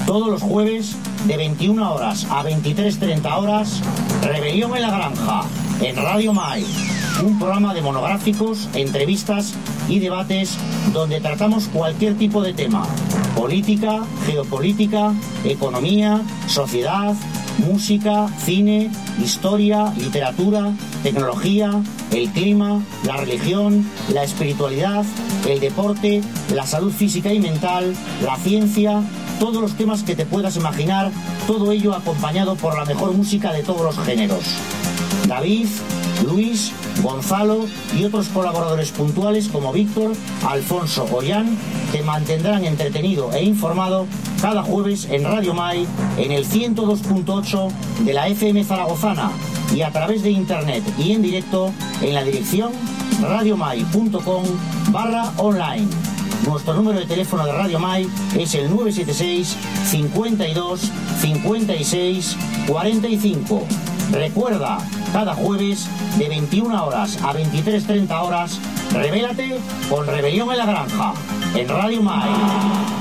Todos los jueves de 21 horas a 23:30 horas, Rebelión en la Granja, en Radio Mai. Un programa de monográficos, entrevistas y debates donde tratamos cualquier tipo de tema: política, geopolítica, economía, sociedad, música, cine, historia, literatura, tecnología, el clima, la religión, la espiritualidad, el deporte, la salud física y mental, la ciencia, todos los temas que te puedas imaginar, todo ello acompañado por la mejor música de todos los géneros. David, Luis, Gonzalo y otros colaboradores puntuales como Víctor, Alfonso o Jan te mantendrán entretenido e informado cada jueves en Radio Mai, en el 102.8 de la FM zaragozana y a través de internet y en directo en la dirección radiomai.com/online. Nuestro número de teléfono de Radio Mai es el 976 52 56 45. Recuerda, cada jueves de 21 horas a 23:30 horas, rebélate con Rebelión en la Granja, en Radio Mai.